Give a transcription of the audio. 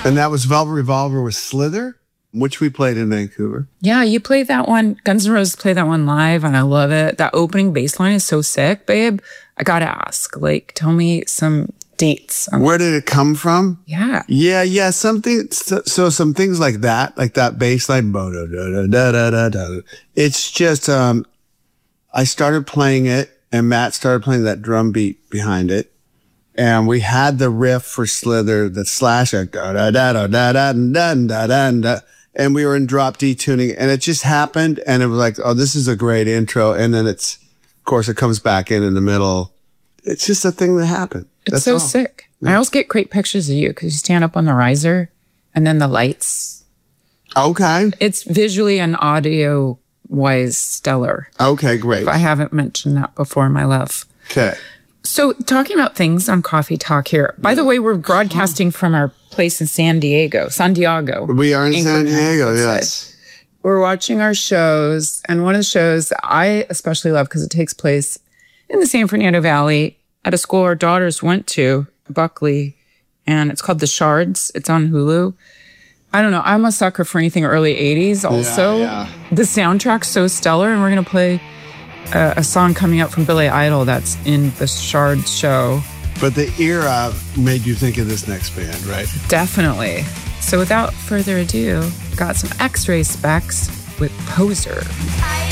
And that was Velvet Revolver with Slither, which we played in Vancouver. Yeah, you played that one. Guns N' Roses played that one live, and I love it. That opening bass line is so sick, babe. I gotta ask, like, tell me some dates. Where did it come from? Yeah. Yeah. Something. So some things like that bass line. It's just, I started playing it, and Matt started playing that drum beat behind it. And we had the riff for Slither, the slash, and we were in drop D tuning, and it just happened, and it was like, oh, this is a great intro. And then of course, it comes back in the middle. It's just a thing that happened. It's so sick. Yeah. I always get great pictures of you because you stand up on the riser, and then the lights. Okay. It's visually and audio-wise stellar. Okay, great. If I haven't mentioned that before, my love. Okay. So talking about things on Coffee Talk here. By the way, we're broadcasting from our place in San Diego. We are in San Diego, yes. We're watching our shows, and one of the shows that I especially love because it takes place in the San Fernando Valley at a school our daughters went to, Buckley, and it's called The Shards. It's on Hulu. I don't know. I'm a sucker for anything early 80s also. Yeah. The soundtrack's so stellar, and we're going to play a song coming up from Billy Idol that's in the Shards show. But the era made you think of this next band, right? Definitely. So without further ado, got some X-Ray Specs with Poser.